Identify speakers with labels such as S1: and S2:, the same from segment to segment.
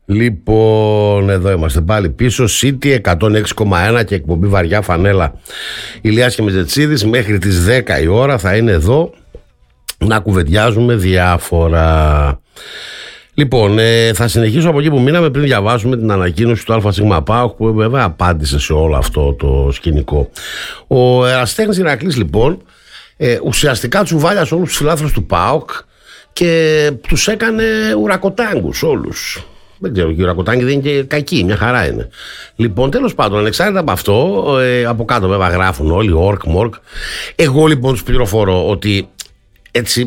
S1: Λοιπόν, εδώ είμαστε πάλι πίσω. City 106,1 και εκπομπή Βαριά Φανέλα. Ηλιάς και Μεζετσίδης. Μέχρι τις 10 η ώρα θα είναι εδώ να κουβεντιάζουμε διάφορα. Λοιπόν, θα συνεχίσω από εκεί που μείναμε πριν διαβάσουμε την ανακοίνωση του ΑΣ ΠΑΟΚ, που βέβαια απάντησε σε όλο αυτό το σκηνικό. Ο Εραστέχνης Ηρακλής, λοιπόν, ουσιαστικά τσουβάλιασε όλους τους φιλάθλους του ΠΑΟΚ και τους έκανε ουρακοτάγκους όλους. Δεν ξέρω, και η ουρακοτάγκη δεν είναι και κακή, μια χαρά είναι. Λοιπόν, τέλος πάντων, ανεξάρτητα από αυτό, από κάτω βέβαια γράφουν όλοι, ορκ, μορκ. Εγώ λοιπόν τους πληροφορώ ότι έτσι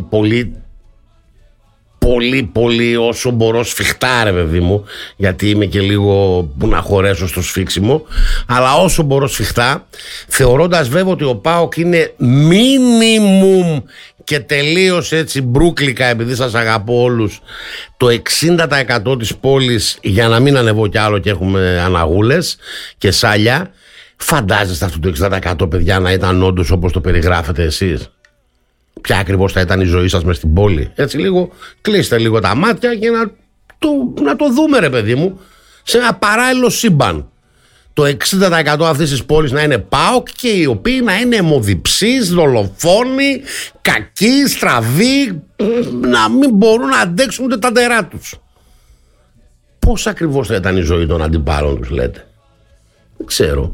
S1: πολύ όσο μπορώ σφιχτά, ρε παιδί μου, γιατί είμαι και λίγο που να χωρέσω στο σφίξιμο, αλλά όσο μπορώ σφιχτά, θεωρώντας βέβαια ότι ο ΠΑΟΚ είναι μίνιμουμ και τελείως έτσι μπρούκλικα, επειδή σας αγαπώ όλους, το 60% της πόλης, για να μην ανεβώ κι άλλο και έχουμε αναγούλες και σάλια. Φαντάζεστε αυτό το 60% παιδιά να ήταν όντως όπως το περιγράφετε εσείς? Ποια ακριβώς θα ήταν η ζωή σας μες στην πόλη? Έτσι λίγο, κλείστε λίγο τα μάτια και να το δούμε, ρε παιδί μου, σε ένα παράλληλο σύμπαν. Το 60% αυτής της πόλης να είναι ΠΑΟΚ και οι οποίοι να είναι αιμοδιψείς, δολοφόνοι, κακοί, στραβοί, να μην μπορούν να αντέξουν ούτε τα ντερά τους. Πώς ακριβώς θα ήταν η ζωή των αντιπάλων τους, λέτε? Δεν ξέρω.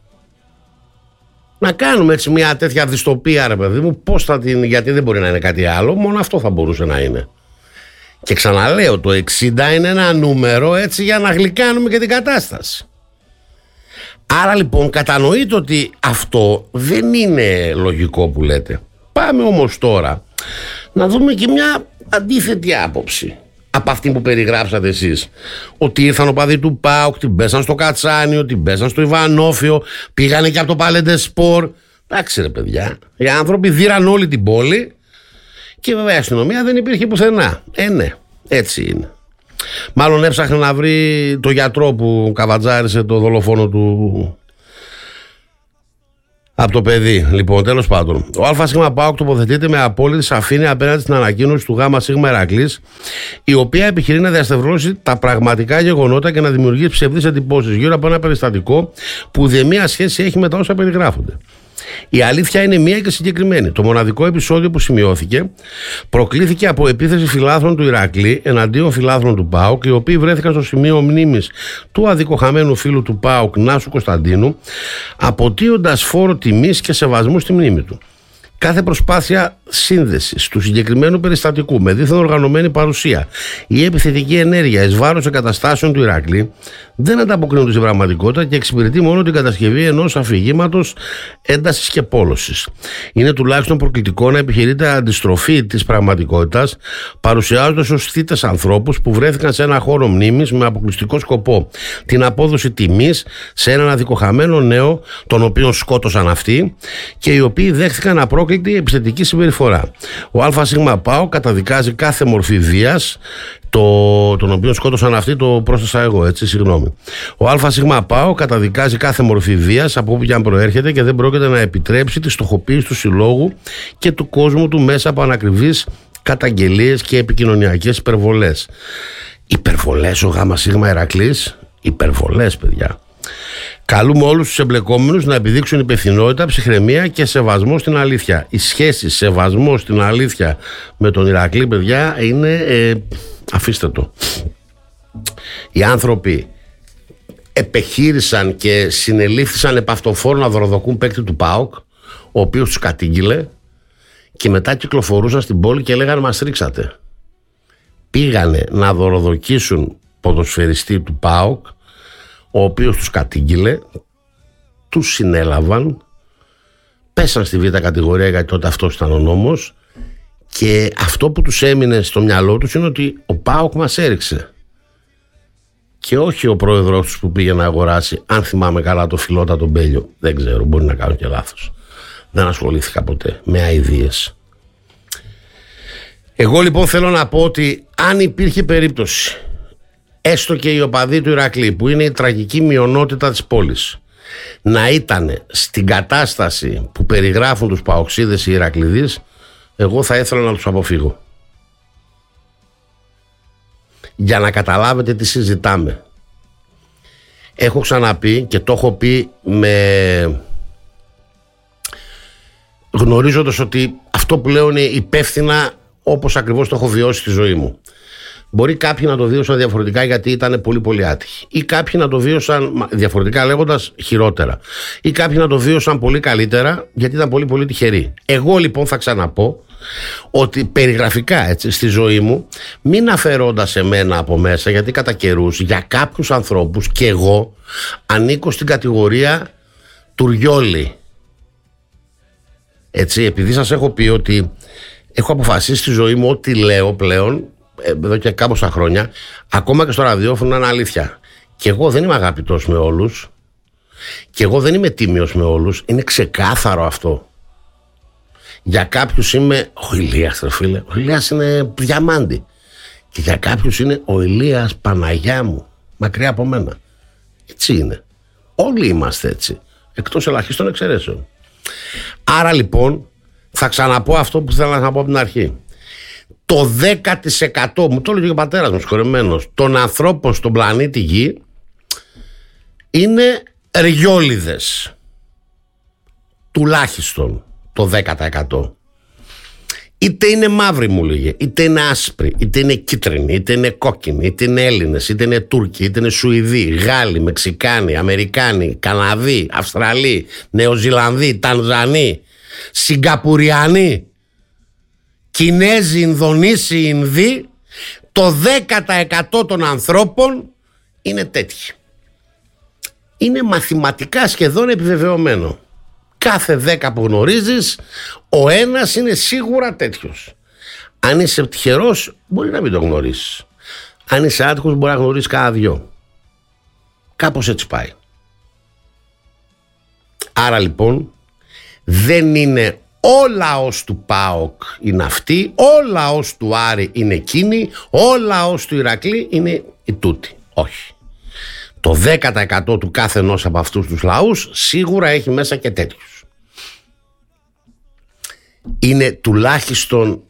S1: Να κάνουμε έτσι μια τέτοια δυστοπία, ρε παιδί μου, πώς θα την... γιατί δεν μπορεί να είναι κάτι άλλο, μόνο αυτό θα μπορούσε να είναι. Και ξαναλέω, το 60 είναι ένα νούμερο έτσι για να γλυκάνουμε και την κατάσταση. Άρα λοιπόν κατανοείτε ότι αυτό δεν είναι λογικό που λέτε. Πάμε όμως τώρα να δούμε και μια αντίθετη άποψη από αυτή που περιγράψατε εσείς. Ότι ήρθαν οπαδοί του ΠΑΟΚ, την πέσαν στο Κατσάνιο, την πέσαν στο Ιβανόφιο, πήγανε και από το Παλέντε Σπορ. Εντάξει ρε παιδιά, οι άνθρωποι δίραν όλη την πόλη και βέβαια η αστυνομία δεν υπήρχε πουθενά. Ναι, έτσι είναι. Μάλλον έψαχνε να βρει το γιατρό που καβατζάρισε το δολοφόνο του από το παιδί. Λοιπόν, τέλος πάντων, ο ΑΣ ΠΑΟΚ τοποθετείται με απόλυτη σαφήνεια απέναντι στην ανακοίνωση του ΓΣ Ηρακλής, η οποία επιχειρεί να διαστευρώσει τα πραγματικά γεγονότα και να δημιουργήσει ψευδείς εντυπώσεις γύρω από ένα περιστατικό που ουδέμια σχέση έχει με τα όσα περιγράφονται. Η αλήθεια είναι μία και συγκεκριμένη. Το μοναδικό επεισόδιο που σημειώθηκε προκλήθηκε από επίθεση φιλάθλων του Ηρακλή εναντίον φιλάθλων του ΠΑΟΚ, οι οποίοι βρέθηκαν στο σημείο μνήμης του αδικοχαμένου φίλου του ΠΑΟΚ Νάσου Κωνσταντίνου, αποτείοντας φόρο τιμής και σεβασμού στη μνήμη του. Κάθε προσπάθεια σύνδεσης του συγκεκριμένου περιστατικού με δίθεν οργανωμένη παρουσία ή επιθετική ενέργεια εις βάρος εγκαταστάσεων του Ηρακλή δεν ανταποκρίνονται στην πραγματικότητα και εξυπηρετεί μόνο την κατασκευή ενός αφηγήματος έντασης και πόλωσης. Είναι τουλάχιστον προκλητικό να επιχειρείται αντιστροφή της πραγματικότητας, παρουσιάζοντας ως θύτες ανθρώπους που βρέθηκαν σε ένα χώρο μνήμης με αποκλειστικό σκοπό την απόδοση τιμής σε έναν αδικοχαμένο νέο, τον οποίο σκότωσαν αυτοί και οι οποίοι δέχθηκαν απρόκλητη επιθετική συμπεριφορά. Ο ΑΣ ΠΑΟΚ καταδικάζει κάθε μορφή βίας, τον οποίο σκότωσαν αυτοί, το πρόσθεσα εγώ, έτσι, συγγνώμη. Ο ΑΣ ΠΑΟΚ καταδικάζει κάθε μορφή βίας από όπου και αν προέρχεται και δεν πρόκειται να επιτρέψει τη στοχοποίηση του συλλόγου και του κόσμου του μέσα από ανακριβείς καταγγελίες και επικοινωνιακές υπερβολές. Υπερβολές ο ΓΣ Ηρακλής, υπερβολές παιδιά. Καλούμε όλους τους εμπλεκόμενους να επιδείξουν υπευθυνότητα, ψυχραιμία και σεβασμό στην αλήθεια. Η σχέση σεβασμό στην αλήθεια με τον Ηρακλή, παιδιά, είναι αφήστε το. Οι άνθρωποι επεχείρησαν και συνελήφθησαν επ' αυτοφόρο να δωροδοκούν παίκτη του ΠΑΟΚ, ο οποίος τους κατήγγειλε, και μετά κυκλοφορούσαν στην πόλη και λέγανε μας ρίξατε. Πήγανε να δωροδοκίσουν ποδοσφαιριστή του ΠΑΟΚ, ο οποίος τους κατήγγειλε, τους συνέλαβαν, πέσαν στη β' κατηγορία, γιατί τότε αυτός ήταν ο νόμος, και αυτό που τους έμεινε στο μυαλό τους είναι ότι ο ΠΑΟΚ μας έριξε και όχι ο πρόεδρος τους που πήγε να αγοράσει, αν θυμάμαι καλά, το Φιλότατο Μπέλιο. Δεν ξέρω, μπορεί να κάνω και λάθος, δεν ασχολήθηκα ποτέ με αηδίες. Εγώ λοιπόν θέλω να πω ότι αν υπήρχε περίπτωση, έστω και οι οπαδοί του Ηρακλή, που είναι η τραγική μειονότητα της πόλης, να ήταν στην κατάσταση που περιγράφουν τους παοξίδες οι Ηρακληδείς, εγώ θα ήθελα να τους αποφύγω. για να καταλάβετε τι συζητάμε. Έχω ξαναπεί και το έχω πει γνωρίζοντας ότι αυτό που λέω είναι υπεύθυνα όπως ακριβώς το έχω βιώσει στη ζωή μου. Μπορεί κάποιοι να το βίωσαν διαφορετικά γιατί ήταν πολύ πολύ άτυχοι, ή κάποιοι να το βίωσαν διαφορετικά λέγοντας χειρότερα, ή κάποιοι να το βίωσαν πολύ καλύτερα γιατί ήταν πολύ πολύ τυχεροί. Εγώ λοιπόν θα ξαναπώ ότι περιγραφικά έτσι στη ζωή μου, μην αφαιρώντας εμένα από μέσα, γιατί κατά καιρούς για κάποιους ανθρώπους και εγώ ανήκω στην κατηγορία τουριόλι. Έτσι, επειδή σας έχω πει ότι έχω αποφασίσει στη ζωή μου ότι λέω πλέον εδώ και κάμποσα χρόνια, ακόμα και στο ραδιόφωνο, είναι αλήθεια. Και εγώ δεν είμαι αγαπητός με όλους, και εγώ δεν είμαι τίμιος με όλους. Είναι ξεκάθαρο αυτό. Για κάποιους είμαι ο Ηλίας, ρε φίλε. Ο Ηλίας είναι διαμάντι. Και για κάποιους είναι ο Ηλίας, Παναγιά μου, μακριά από μένα. Έτσι είναι. Όλοι είμαστε έτσι, εκτός ελαχίστων εξαιρέσεων. Άρα λοιπόν θα ξαναπώ αυτό που θέλω να πω από την αρχή. Το 10%, μου το έλεγε και ο πατέρας μου συγχωρεμένος, των ανθρώπων στον πλανήτη Γη είναι ριόλιδες. Τουλάχιστον το 10%. Είτε είναι μαύροι, μου λέγε, είτε είναι άσπροι, είτε είναι κίτρινοι, είτε είναι κόκκινοι, είτε είναι Έλληνες, είτε είναι Τούρκοι, είτε είναι Σουηδοί, Γάλλοι, Μεξικάνοι, Αμερικάνοι, Καναδοί, Αυστραλοί, Νεοζηλανδοί, Τανζανοί, Σιγκαπουριανοί, Κινέζοι, Ινδονήσοι, Ινδοί, το 10% των ανθρώπων είναι τέτοιοι. Είναι μαθηματικά σχεδόν επιβεβαιωμένο. Κάθε 10 που γνωρίζεις, ο ένας είναι σίγουρα τέτοιος. Αν είσαι τυχερός, μπορεί να μην το γνωρίσεις. Αν είσαι άτυχος, μπορεί να γνωρίσεις κάνα δυο. Κάπως έτσι πάει. Άρα λοιπόν, δεν είναι ο λαός του ΠΑΟΚ είναι αυτοί, ο λαός του Άρη είναι εκείνοι, ο λαός του Ηρακλή είναι οι τούτοι. Όχι. Το 10% του κάθε ενός από αυτούς τους λαούς σίγουρα έχει μέσα και τέτοιους. Είναι τουλάχιστον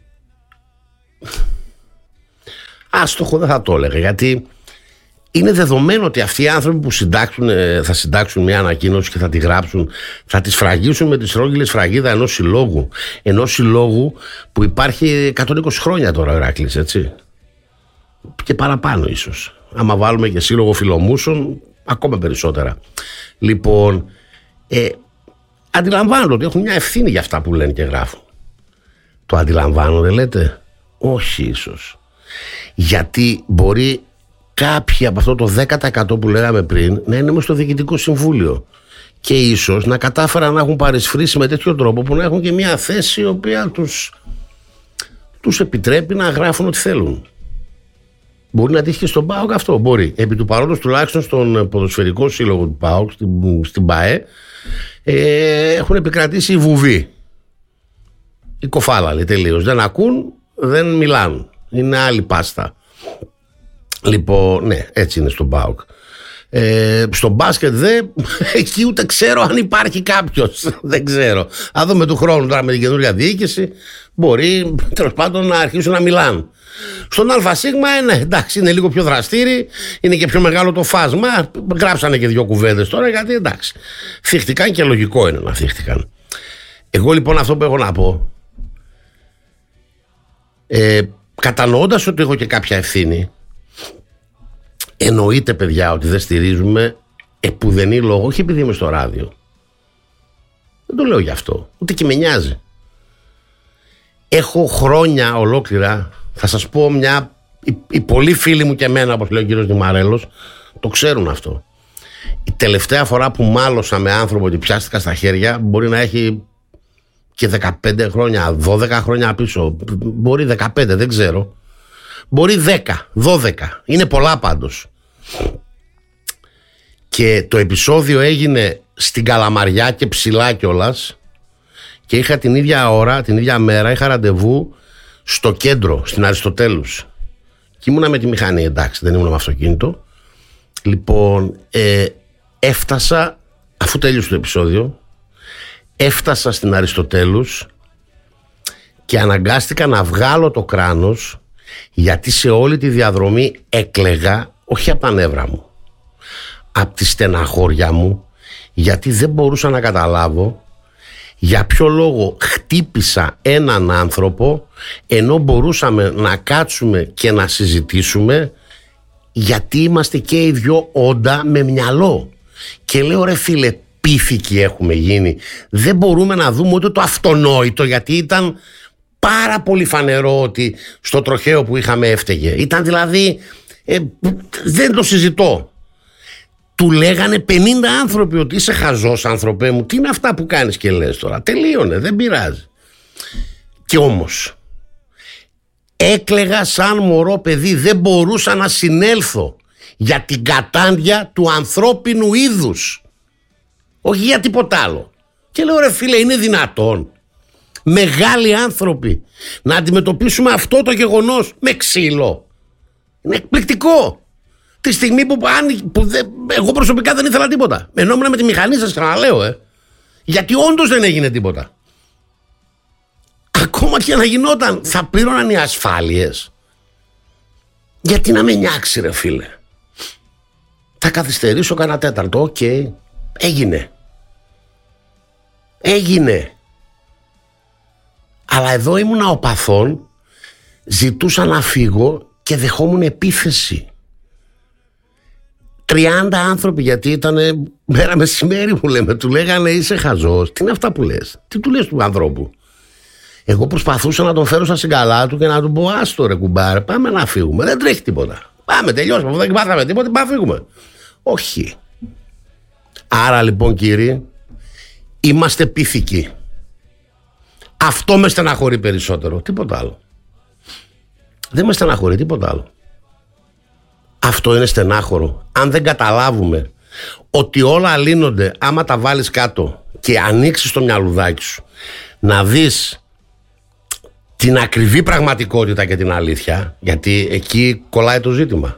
S1: άστοχο, δεν θα το έλεγα, γιατί είναι δεδομένο ότι αυτοί οι άνθρωποι που θα συντάξουν μια ανακοίνωση και θα τη γράψουν, θα τη σφραγίσουν με τη στρόγγυλη σφραγίδα ενός συλλόγου. Ενός συλλόγου που υπάρχει 120 χρόνια τώρα ο Ηράκλης, έτσι. Και παραπάνω ίσως. Άμα βάλουμε και σύλλογο φιλομούσων, ακόμα περισσότερα. Λοιπόν, αντιλαμβάνονται ότι έχουν μια ευθύνη για αυτά που λένε και γράφουν. Το αντιλαμβάνονται, λέτε? Όχι ίσως. Γιατί μπορεί κάποιοι από αυτό το 10% που λέγαμε πριν να είναι μες στο διοικητικό συμβούλιο και ίσως να κατάφεραν να έχουν παρισφρήσει με τέτοιο τρόπο που να έχουν και μια θέση η οποία τους επιτρέπει να γράφουν ό,τι θέλουν. Μπορεί να τύχει και στον ΠΑΟΚ αυτό, μπορεί. Επί του παρόντος τουλάχιστον στον ποδοσφαιρικό σύλλογο του ΠΑΟΚ, στην ΠΑΕ, έχουν επικρατήσει οι βουβοί. Οι κοφάλαλοι τελείως. Δεν ακούν, δεν μιλάνε. Είναι άλλη πάστα. Λοιπόν, ναι, έτσι είναι στον ΠΑΟΚ. Στο μπάσκετ εκεί ούτε ξέρω αν υπάρχει κάποιος. Δεν ξέρω. Θα δούμε του χρόνου τώρα με την καινούργια διοίκηση. Μπορεί τέλος πάντων να αρχίσουν να μιλάνε. Στον ΑΣ, ναι, εντάξει, είναι λίγο πιο δραστήρι, είναι και πιο μεγάλο το φάσμα. Γράψανε και 2 κουβέντες τώρα, γιατί εντάξει, θύχτηκαν και λογικό είναι να θύχτηκαν. Εγώ λοιπόν αυτό που έχω να πω, κατανοώντας ότι έχω και κάποια ευθύνη, εννοείται παιδιά ότι δεν στηρίζουμε επουδενή λόγο, όχι επειδή είμαι στο ράδιο. Δεν το λέω γι' αυτό, ούτε και με νοιάζει. Έχω χρόνια ολόκληρα, θα σας πω οι πολλοί φίλοι μου και εμένα, όπως λέει ο κύριος Δημαρέλος, το ξέρουν αυτό. Η τελευταία φορά που μάλωσα με άνθρωπο ότι πιάστηκα στα χέρια μπορεί να έχει και 15 χρόνια, 12 χρόνια πίσω. Μπορεί 15, δεν ξέρω. Μπορεί 10, 12. Είναι πολλά πάντως. Και το επεισόδιο έγινε στην Καλαμαριά και ψηλά κιόλας. Και είχα την ίδια ώρα, την ίδια μέρα, είχα ραντεβού στο κέντρο, στην Αριστοτέλους. Και ήμουνα με τη μηχανή, εντάξει, δεν ήμουνα με αυτοκίνητο. Λοιπόν, έφτασα, αφού τέλειωσε το επεισόδιο, έφτασα στην Αριστοτέλους και αναγκάστηκα να βγάλω το κράνος Γιατί σε όλη τη διαδρομή έκλαιγα, όχι από τα νεύρα μου, από τη στεναχώρια μου, γιατί δεν μπορούσα να καταλάβω για ποιο λόγο χτύπησα έναν άνθρωπο, ενώ μπορούσαμε να κάτσουμε και να συζητήσουμε, γιατί είμαστε και οι δυο όντα με μυαλό. Και λέω, ρε φίλε, πίθηκοι έχουμε γίνει. Δεν μπορούμε να δούμε ούτε το αυτονόητο, γιατί ήταν πάρα πολύ φανερό ότι στο τροχαίο που είχαμε έφταιγε. Ήταν δηλαδή, δεν το συζητώ. Του λέγανε 50 άνθρωποι ότι είσαι χαζός, άνθρωπέ μου. Τι είναι αυτά που κάνεις και λες τώρα? Τελείωνε, δεν πειράζει. Και όμως έκλαιγα σαν μωρό παιδί. Δεν μπορούσα να συνέλθω για την κατάντια του ανθρώπινου είδους, όχι για τίποτα άλλο. Και λέω, ρε φίλε, είναι δυνατόν μεγάλοι άνθρωποι να αντιμετωπίσουμε αυτό το γεγονός με ξύλο? Είναι εκπληκτικό. Τη στιγμή που εγώ προσωπικά δεν ήθελα τίποτα. Ενόμουν με τη μηχανή, σας ξαναλέω, γιατί όντως δεν έγινε τίποτα. Ακόμα και να γινόταν, θα πλήρωναν οι ασφάλειες. Γιατί να με νιάξει, ρε φίλε? Θα καθυστερήσω κανένα τέταρτο. Οκ. Έγινε. Αλλά εδώ ήμουνα οπαθών, ζητούσα να φύγω και δεχόμουν επίθεση. 30 άνθρωποι, γιατί ήταν μέρα μεσημέρι, μου λέμε, του λέγανε είσαι χαζός. Τι είναι αυτά που λες? Τι του λες του ανθρώπου? Εγώ προσπαθούσα να τον φέρω στα συγκαλά του και να του πω, άστο ρε κουμπάρε, πάμε να φύγουμε, δεν τρέχει τίποτα. Πάμε, τελειώσαμε, δεν πάθαμε τίποτα, πάμε να φύγουμε. Όχι. Άρα λοιπόν, κύριοι, είμαστε πίθηκοι. Αυτό με στεναχωρεί περισσότερο, τίποτα άλλο. Δεν με στεναχωρεί τίποτα άλλο. Αυτό είναι στενάχωρο. Αν δεν καταλάβουμε ότι όλα λύνονται άμα τα βάλεις κάτω και ανοίξεις το μυαλουδάκι σου να δεις την ακριβή πραγματικότητα και την αλήθεια, γιατί εκεί κολλάει το ζήτημα.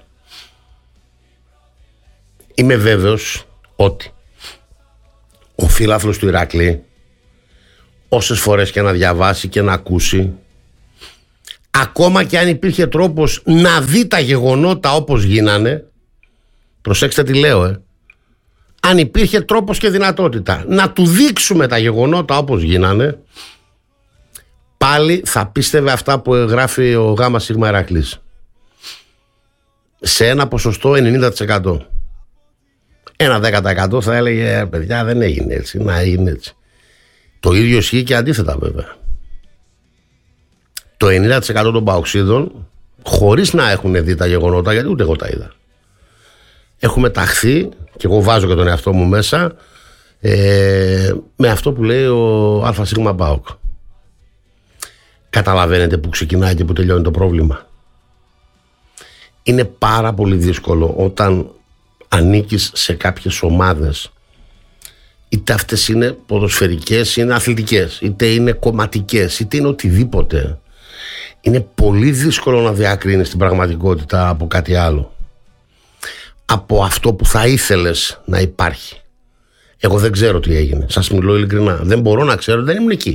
S1: Είμαι βέβαιος ότι ο φίλαθλος του Ηρακλή, όσες φορές και να διαβάσει και να ακούσει, ακόμα και αν υπήρχε τρόπος να δει τα γεγονότα όπως γίνανε, προσέξτε τι λέω, αν υπήρχε τρόπος και δυνατότητα να του δείξουμε τα γεγονότα όπως γίνανε, πάλι θα πίστευε αυτά που γράφει ο ΓΣ Ηρακλής. Σε ένα ποσοστό 90%. Ένα 10% θα έλεγε, παιδιά, δεν έγινε έτσι, να έγινε έτσι. Το ίδιο ισχύει και αντίθετα, βέβαια. Το 90% των παοξίδων, χωρίς να έχουν δει τα γεγονότα, γιατί ούτε εγώ τα είδα, έχουμε ταχθεί, και εγώ βάζω και τον εαυτό μου μέσα, με αυτό που λέει ο ΑΣ ΠΑΟΚ. Καταλαβαίνετε που ξεκινάει και που τελειώνει το πρόβλημα? Είναι πάρα πολύ δύσκολο όταν ανήκεις σε κάποιες ομάδες, είτε αυτές είναι ποδοσφαιρικές, είναι αθλητικές, είτε είναι κομματικές, είτε είναι οτιδήποτε. Είναι πολύ δύσκολο να διακρίνεις την πραγματικότητα από κάτι άλλο, από αυτό που θα ήθελες να υπάρχει. Εγώ δεν ξέρω τι έγινε, σας μιλώ ειλικρινά. Δεν μπορώ να ξέρω, δεν ήμουν εκεί.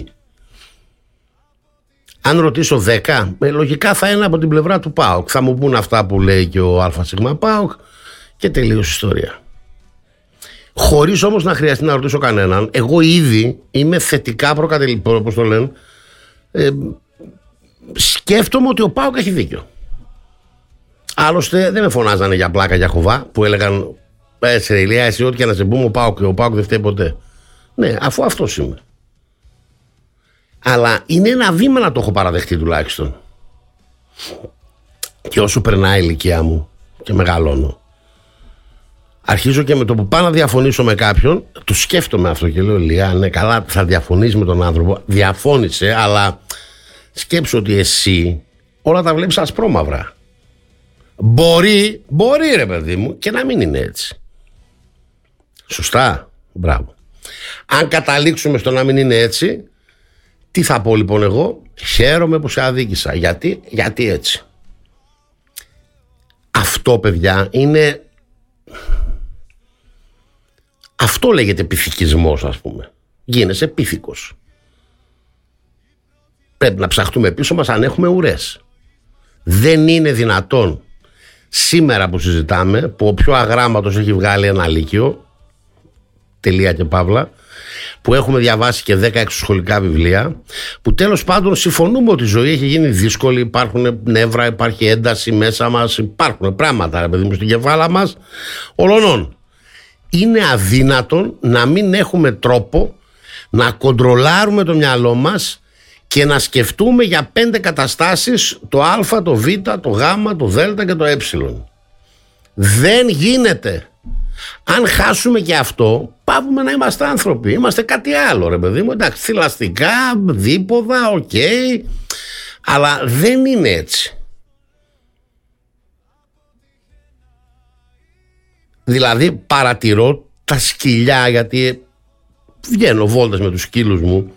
S1: Αν ρωτήσω 10, λογικά θα είναι από την πλευρά του ΠΑΟΚ. Θα μου πούν αυτά που λέει και ο ΑΣ ΠΑΟΚ και τελείωσε η ιστορία. Χωρίς όμως να χρειαστεί να ρωτήσω κανέναν, εγώ ήδη είμαι θετικά όπως το λένε, σκέφτομαι ότι ο ΠΑΟΚ έχει δίκιο. Άλλωστε δεν με φωνάζανε για πλάκα, για χοβά, που έλεγαν σε Ηλία, εσύ ό,τι και να σε πούμε, ο ΠΑΟΚ δεν φταίει ποτέ. Ναι, αφού αυτός είμαι. Αλλά είναι ένα βήμα να το έχω παραδεχτεί τουλάχιστον. Και όσο περνάει η ηλικία μου και μεγαλώνω, αρχίζω και με το που πάω να διαφωνήσω με κάποιον, το σκέφτομαι αυτό και λέω, Ηλία, ναι, καλά, θα διαφωνείς με τον άνθρωπο. Διαφώνησε, αλλά σκέψου ότι εσύ όλα τα βλέπεις ασπρόμαυρα. Μπορεί ρε παιδί μου, και να μην είναι έτσι. Σωστά, μπράβο. Αν καταλήξουμε στο να μην είναι έτσι, τι θα πω λοιπόν εγώ? Χαίρομαι που σε αδίκησα. Γιατί έτσι. Αυτό, παιδιά, είναι... Αυτό λέγεται πυθικισμός, ας πούμε. Γίνεσαι πυθικος. Πρέπει να ψαχτούμε πίσω μας αν έχουμε ουρές. Δεν είναι δυνατόν σήμερα που συζητάμε, που ο πιο αγράμματος έχει βγάλει ένα λύκειο, τελεία και παύλα, που έχουμε διαβάσει και 10 εξωσχολικά βιβλία, που τέλος πάντων συμφωνούμε ότι η ζωή έχει γίνει δύσκολη, υπάρχουν νεύρα, υπάρχει ένταση μέσα μας, υπάρχουν πράγματα, ρε παιδί μου, στην κεφάλα μας, ολονών. Είναι αδύνατον να μην έχουμε τρόπο να κοντρολάρουμε το μυαλό μας και να σκεφτούμε για 5 καταστάσεις, το α, το β, το γ, το δ και το ε. Δεν γίνεται. Αν χάσουμε και αυτό, πάβουμε να είμαστε άνθρωποι. Είμαστε κάτι άλλο, ρε παιδί μου. Εντάξει, θηλαστικά, δίποδα, οκ. Αλλά δεν είναι έτσι. Δηλαδή παρατηρώ τα σκυλιά, γιατί βγαίνω βόλτες με τους σκύλους μου.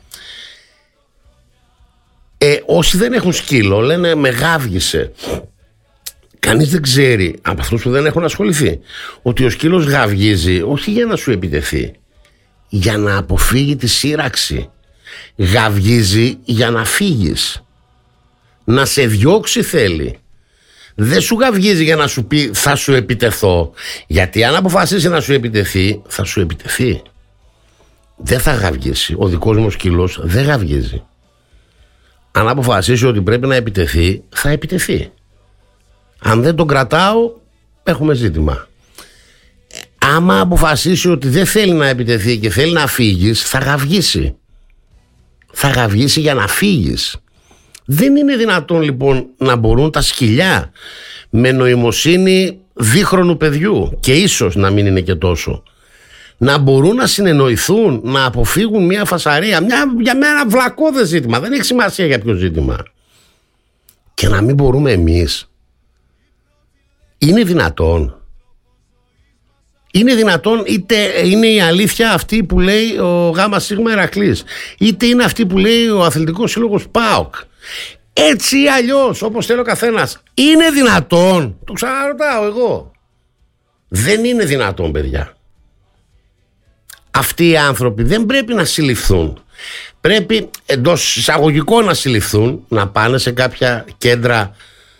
S1: Όσοι δεν έχουν σκύλο λένε με γάβγισε. Κανείς δεν ξέρει από αυτούς που δεν έχουν ασχοληθεί ότι ο σκύλος γαυγίζει όχι για να σου επιτεθεί, για να αποφύγει τη σύραξη. Γαυγίζει για να φύγεις, να σε διώξει θέλει. Δεν σου γαυγίζει για να σου πει θα σου επιτεθώ, γιατί αν αποφασίσει να σου επιτεθεί, θα σου επιτεθεί. Δεν θα γαυγίσει. Ο δικός μου σκύλος δεν γαυγίζει. Αν αποφασίσει ότι πρέπει να επιτεθεί, θα επιτεθεί. Αν δεν τον κρατάω, έχουμε ζήτημα. Άμα αποφασίσει ότι δεν θέλει να επιτεθεί και θέλει να φύγεις, θα γαυγίσει. Θα γαυγίσει για να φύγεις. Δεν είναι δυνατόν λοιπόν να μπορούν τα σκυλιά με νοημοσύνη δίχρονου παιδιού, και ίσως να μην είναι και τόσο, να μπορούν να συνεννοηθούν, να αποφύγουν μια φασαρία, για μένα βλακώδες ζήτημα, δεν έχει σημασία για ποιο ζήτημα, και να μην μπορούμε εμείς? Είναι δυνατόν? Είναι δυνατόν? Είτε είναι η αλήθεια αυτή που λέει ο ΓΣ Ηρακλής, είτε είναι αυτή που λέει ο Αθλητικός Σύλλογος ΠΑΟΚ. Έτσι ή αλλιώς, όπως θέλει ο καθένας. Είναι δυνατόν? Το ξαναρωτάω εγώ. Δεν είναι δυνατόν, παιδιά. Αυτοί οι άνθρωποι δεν πρέπει να συλληφθούν. Πρέπει εντός εισαγωγικών να συλληφθούν, να πάνε σε κάποια κέντρα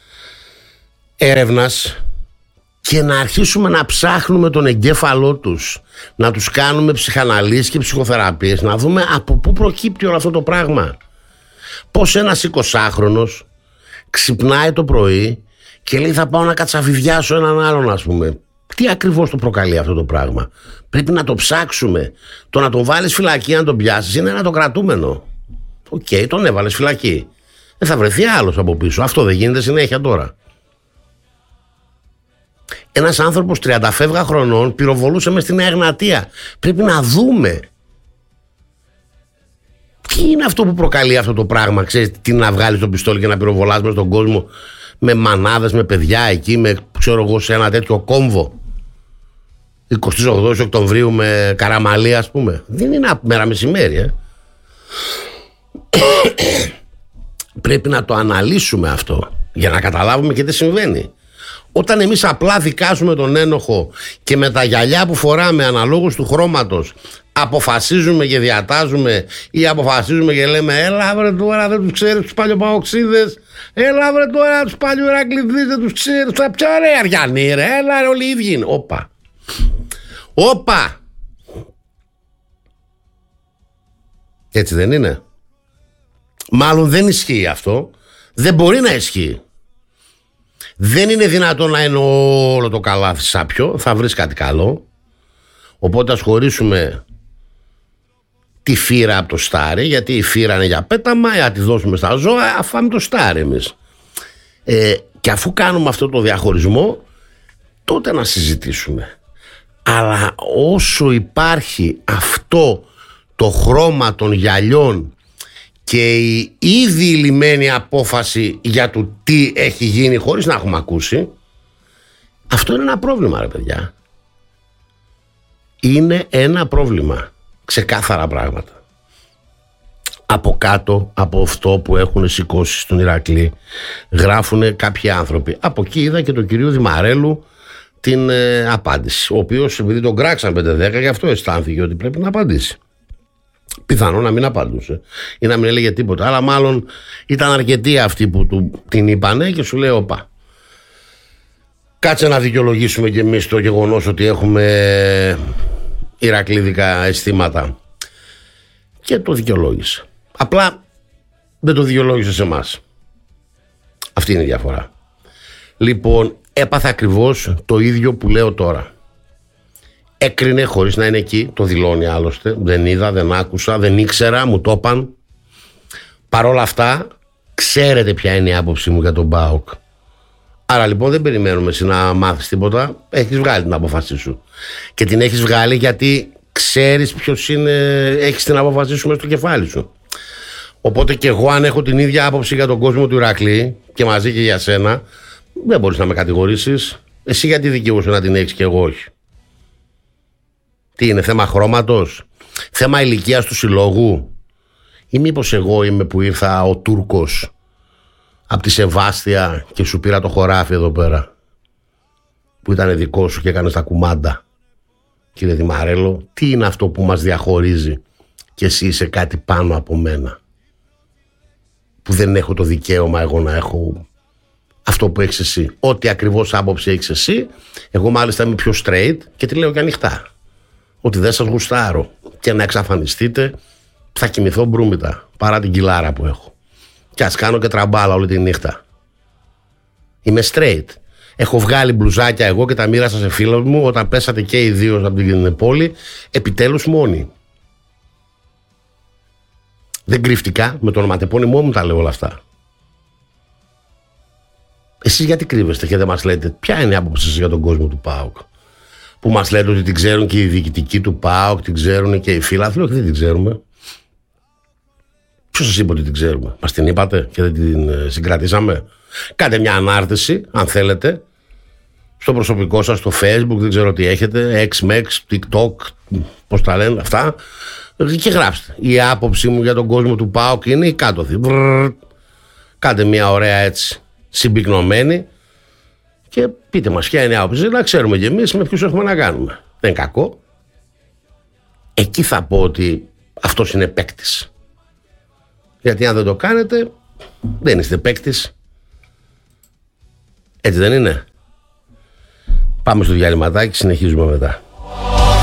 S1: έρευνας και να αρχίσουμε να ψάχνουμε τον εγκέφαλό τους, να τους κάνουμε ψυχαναλύσεις και ψυχοθεραπείες, να δούμε από πού προκύπτει όλο αυτό το πράγμα. Πως ένας 20χρονος ξυπνάει το πρωί και λέει θα πάω να κατσαβιδιάσω έναν άλλον, ας πούμε. Τι ακριβώς το προκαλεί αυτό το πράγμα? Πρέπει να το ψάξουμε. Το να τον βάλεις φυλακή, αν τον πιάσεις, είναι ένα το κρατούμενο. Οκ, τον έβαλες φυλακή. Δεν θα βρεθεί άλλος από πίσω. Αυτό δεν γίνεται συνέχεια τώρα? Ένας άνθρωπος 30 φεύγα χρονών πυροβολούσε μες στη Νέα Εγνατία. Πρέπει να δούμε τι είναι αυτό που προκαλεί αυτό το πράγμα. Ξέρεις, τι να βγάλεις το πιστόλι και να πυροβολάς μες στον κόσμο με μανάδες, με παιδιά εκεί, με ξέρω εγώ σε ένα τέτοιο κόμβο 28 Οκτωβρίου με Καραμαλή, ας πούμε? Δεν είναι μέρα μεσημέρι. Πρέπει να το αναλύσουμε αυτό για να καταλάβουμε και τι συμβαίνει. Όταν εμείς απλά δικάζουμε τον ένοχο και με τα γυαλιά που φοράμε αναλόγως του χρώματος αποφασίζουμε και διατάζουμε, ή αποφασίζουμε και λέμε έλα βρε τώρα δεν τους ξέρεις τους παλιοπαοξίδες, έλα βρε τώρα τους παλιοερακλειδείς δεν τους ξέρεις, θα πια ρε Αριανοί ρε, έλα ρε όλοι οι ίδιοι είναι. Όπα. Έτσι δεν είναι? Μάλλον δεν ισχύει αυτό. Δεν μπορεί να ισχύει. Δεν είναι δυνατόν να είναι όλο το καλάθι σάπιο. Θα βρεις κάτι καλό. Οπότε ας χωρίσουμε τη φύρα από το στάρι, γιατί η φύρα είναι για πέταμα, να τη δώσουμε στα ζώα, αφάμε το στάρι εμείς. Και αφού κάνουμε αυτό το διαχωρισμό, τότε να συζητήσουμε. Αλλά όσο υπάρχει αυτό το χρώμα των γυαλιών και η ήδη λυμμένη απόφαση για το τι έχει γίνει χωρίς να έχουμε ακούσει, αυτό είναι ένα πρόβλημα, ρε παιδιά. Είναι ένα πρόβλημα. Ξεκάθαρα πράγματα. Από κάτω, από αυτό που έχουν σηκώσει στον Ηρακλή, γράφουν κάποιοι άνθρωποι. Από εκεί είδα και τον κύριο Δημαρέλου την απάντηση, ο οποίος επειδή τον κράξαν 5-10, γι' αυτό αισθάνθηκε ότι πρέπει να απαντήσει. Πιθανό να μην απαντούσε ή να μην έλεγε τίποτα. Αλλά μάλλον ήταν αρκετοί αυτοί που την είπανε και σου λέει όπα. Κάτσε να δικαιολογήσουμε κι εμείς το γεγονός ότι έχουμε ηρακλήδικα αισθήματα. Και το δικαιολόγησε. Απλά δεν το δικαιολόγησε σε εμάς. Αυτή είναι η διαφορά. Λοιπόν, έπαθα ακριβώς το ίδιο που λέω τώρα. Έκρινε χωρίς να είναι εκεί, το δηλώνει άλλωστε. Δεν είδα, δεν άκουσα, δεν ήξερα, μου το είπαν. Παρ' όλα αυτά, ξέρετε ποια είναι η άποψή μου για τον ΠΑΟΚ. Άρα λοιπόν δεν περιμένουμε εσύ να μάθεις τίποτα. Έχεις βγάλει την απόφασή σου. Και την έχεις βγάλει γιατί ξέρεις ποιος είναι, έχεις την απόφασή σου μέσα στο κεφάλι σου. Οπότε και εγώ, αν έχω την ίδια άποψη για τον κόσμο του Ηρακλή και μαζί και για σένα, δεν μπορείς να με κατηγορήσεις. Εσύ γιατί δικαιούσαι να την έχεις και εγώ όχι? Τι είναι, θέμα χρώματος, θέμα ηλικίας του συλλόγου, ή μήπως εγώ είμαι που ήρθα ο Τούρκος από τη Σεβάστια και σου πήρα το χωράφι εδώ πέρα που ήταν δικό σου και έκανες τα κουμάντα? Κύριε Δημαρέλο, τι είναι αυτό που μας διαχωρίζει και εσύ είσαι κάτι πάνω από μένα, που δεν έχω το δικαίωμα εγώ να έχω αυτό που έχεις εσύ? Ό,τι ακριβώς άποψη έχεις εσύ, εγώ μάλιστα είμαι πιο straight και τη λέω και ανοιχτά, ότι δεν σας γουστάρω και να εξαφανιστείτε θα κοιμηθώ μπρούμητα παρά την κιλάρα που έχω και ας κάνω και τραμπάλα όλη τη νύχτα. Είμαι straight. Έχω βγάλει μπλουζάκια εγώ και τα μοίρασα σε φίλους μου όταν πέσατε και οι δύο από την πόλη, επιτέλους μόνοι. Δεν κρύφτηκα, με το ονοματεπώνυμό μου τα λέω όλα αυτά. Εσείς γιατί κρύβεστε και δεν μας λέτε ποια είναι η άποψη σας για τον κόσμο του ΠΑΟΚ? Που μας λέτε ότι την ξέρουν και οι διοικητικοί του ΠΑΟΚ, την ξέρουν και οι φίλαθλοι. Όχι, δεν την ξέρουμε. Ποιος σας είπε ότι την ξέρουμε? Μας την είπατε και δεν την συγκρατήσαμε? Κάντε μια ανάρτηση, αν θέλετε, στο προσωπικό σας, στο Facebook, δεν ξέρω τι έχετε, X-Mex, TikTok, πώς τα λένε αυτά, και γράψτε. Η άποψή μου για τον κόσμο του ΠΑΟΚ είναι η κάτωθη. Κάντε μια ωραία έτσι συμπυκνωμένη και πείτε μας ποια είναι η άποψη, να ξέρουμε κι εμείς με ποιους έχουμε να κάνουμε. Δεν είναι κακό. Εκεί θα πω ότι αυτός είναι παίκτης. Γιατί αν δεν το κάνετε, δεν είστε παίκτης. Έτσι δεν είναι? Πάμε στο διαλυματάκι, συνεχίζουμε μετά.